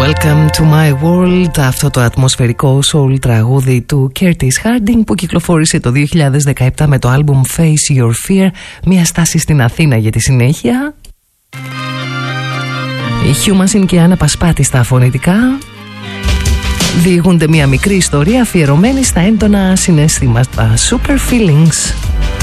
Welcome to my world, αυτό το ατμοσφαιρικό soul τραγούδι του Curtis Harding που κυκλοφόρησε το 2017 με το άλμπουμ Face Your Fear, μια στάση στην Αθήνα για τη συνέχεια. Οι Humasin και Άννα Πασπάτη στα φωνητικά διηγούνται μια μικρή ιστορία αφιερωμένη στα έντονα συναισθήματα. Super Feelings.